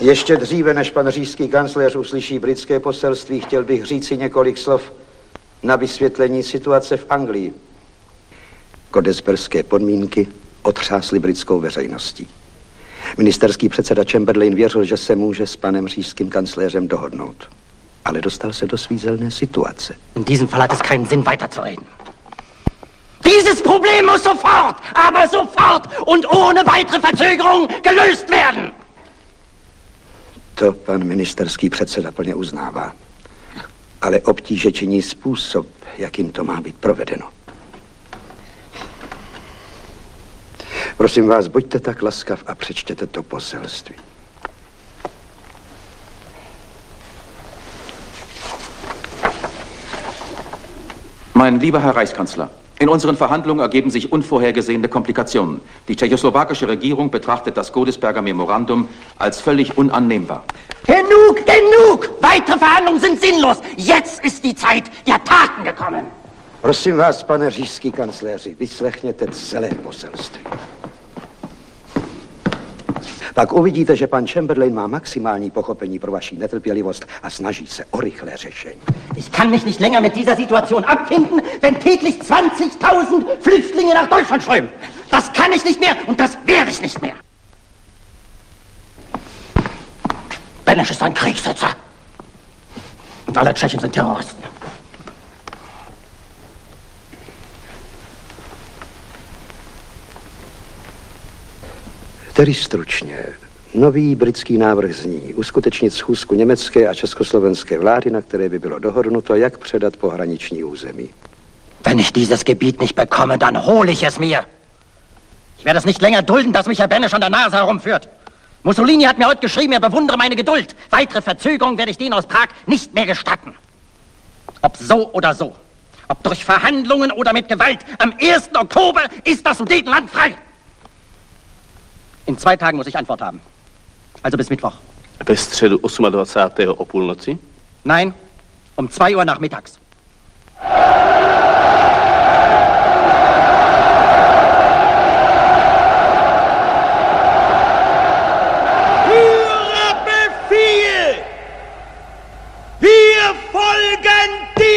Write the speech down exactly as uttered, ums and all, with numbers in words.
Ještě dříve, než pan říšský kancléř uslyší britské poselství, chtěl bych říci několik slov na vysvětlení situace v Anglii. Godesberské podmínky otřásly britskou veřejností. Ministerský předseda Chamberlain věřil, že se může s panem říšským kancléřem dohodnout. Ale dostal se do svízelné situace. In diesem Fall hat es keinen Sinn, weiterzureden. Dieses Problem muss sofort, aber sofort und ohne weitere Verzögerung gelöst werden. To pan ministerský předseda plně uznává. Ale obtíže činí způsob, jakým to má být provedeno. Prosím vás, buďte tak laskav a přečtěte to poselství. Mein lieber Herr Reichskanzler, in unseren Verhandlungen ergeben sich unvorhergesehene Komplikationen. Die tschechoslowakische Regierung betrachtet das Godesberger Memorandum als völlig unannehmbar. Genug, genug! Weitere Verhandlungen sind sinnlos. Jetzt ist die Zeit der Taten gekommen. Prosím vás, pane říšský kancléři, vyslechněte celé poselství. Pak uvidíte, že pan Chamberlain má maximální pochopení pro vaši netrpělivost a snaží se o rychlé řešení. Ich kann mich nicht länger mit dieser Situation abfinden, wenn täglich zwanzigtausend Flüchtlinge nach Deutschland strömen. Das kann ich nicht mehr und das werde ich nicht mehr. Beneš ist ein Kriegssetzer. Und alle Tschechen sind Terroristen. Tedy stručně, nový britský návrh zní uskutečnit schůzku německé a československé vlády, na které by bylo dohodnuto, jak předat pohraniční území. Wenn ich dieses Gebiet nicht bekomme, dann hole ich es mir. Ich werde es nicht länger dulden, dass mich Herr Beneš an der Nase herumführt. Mussolini hat mir heute geschrieben, er bewundere meine Geduld. Weitere Verzögerung werde ich denen aus Prag nicht mehr gestatten. Ob so oder so, ob durch Verhandlungen oder mit Gewalt, am ersten Oktober ist das Sudetenland frei. In zwei Tagen muss ich Antwort haben. Also bis Mittwoch. Ve středu dvacátého osmého o půlnoci? Nein, um zwei Uhr nachmittags.